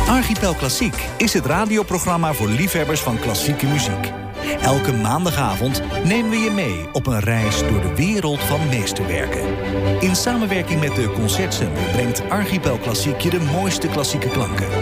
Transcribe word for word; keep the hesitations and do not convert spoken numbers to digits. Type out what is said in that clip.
Archipel Klassiek is het radioprogramma voor liefhebbers van klassieke muziek. Elke maandagavond nemen we je mee op een reis door de wereld van meesterwerken. In samenwerking met de Concertcenter brengt Archipel Klassiek je de mooiste klassieke klanken.